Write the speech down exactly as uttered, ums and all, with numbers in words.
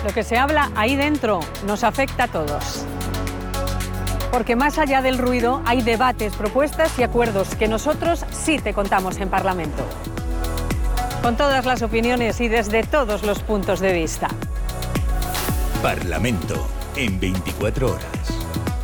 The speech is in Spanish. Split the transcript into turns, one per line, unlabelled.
Lo que se habla ahí dentro nos afecta a todos. Porque más allá del ruido hay debates, propuestas y acuerdos que nosotros sí te contamos en Parlamento. Con todas las opiniones y desde todos los puntos de vista.
Parlamento en veinticuatro horas.